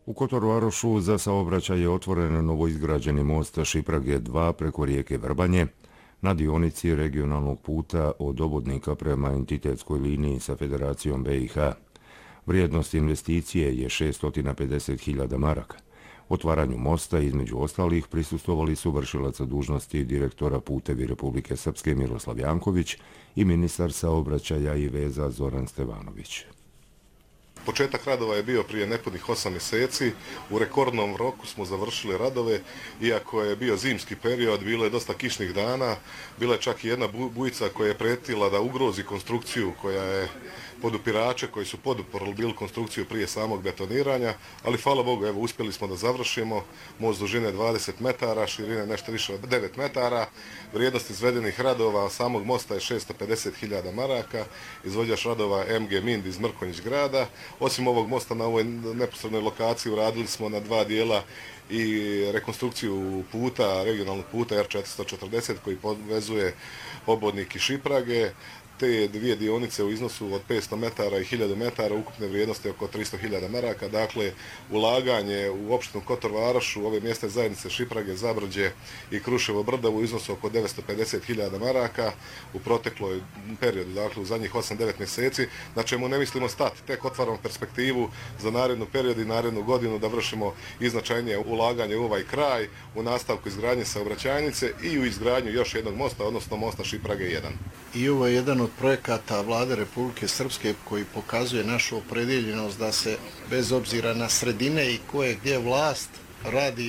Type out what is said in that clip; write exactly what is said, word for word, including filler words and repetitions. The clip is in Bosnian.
U Kotor-Varošu za saobraćaj je otvoren novoizgrađeni most Šiprage dva preko rijeke Vrbanje na dionici regionalnog puta od Obodnika prema entitetskoj liniji sa Federacijom B i H. Vrijednost investicije je šeststo pedeset hiljada maraka. Otvaranju mosta, između ostalih, prisustvovali su vršilac dužnosti direktora Putevi Republike Srpske Miroslav Janković i ministar saobraćaja i veza Zoran Stevanović. Početak radova je bio prije nepunih osam mjeseci. U rekordnom roku smo završili radove, iako je bio zimski period, bilo je dosta kišnih dana, bila je čak i jedna bujica koja je pretila da ugrozi konstrukciju koja je podupirače koji su poduporili bili konstrukciju prije samog betoniranja, ali hvala Bogu, evo, uspjeli smo da završimo. Most dužine dvadeset metara, širine nešto više od devet metara. Vrijednost izvedenih radova samog mosta je šeststo pedeset hiljada maraka. Izvođač radova M G Mind iz Mrkonjić grada. Osim ovog mosta na ovoj neposrednoj lokaciji uradili smo na dva dijela i rekonstrukciju puta, regionalnog puta R četiristo četrdeset koji povezuje Obodnik i Šiprage. Te dvije dionice u iznosu od petsto metara i hiljadu metara, ukupne vrijednosti oko tristo hiljada maraka. Dakle, ulaganje u opštinu Kotor-Varošu, ove mjesne zajednice Šiprage, Zabrđe i Kruševo Brdo u iznosu oko devetsto pedeset hiljada maraka u protekloj periodu, dakle u zadnjih osam devet mjeseci, na čemu ne mislimo stati. Tek otvaramo perspektivu za narednu period i narednu godinu da vršimo i značajnije ulaganje u ovaj kraj, u nastavku izgradnje saobraćajnice i u izgradnju još jednog mosta, odnosno mosta Šiprage jedan. I ovo je jedan od projekata Vlade Republike Srpske koji pokazuje našu opredjeljenost da se bez obzira na sredine i koje gdje vlast radi